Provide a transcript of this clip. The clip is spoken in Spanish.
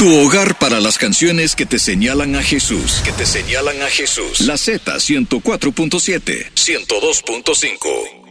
Tu hogar para las canciones que te señalan a Jesús. Que te señalan a Jesús. La Z 104.7, 102.5.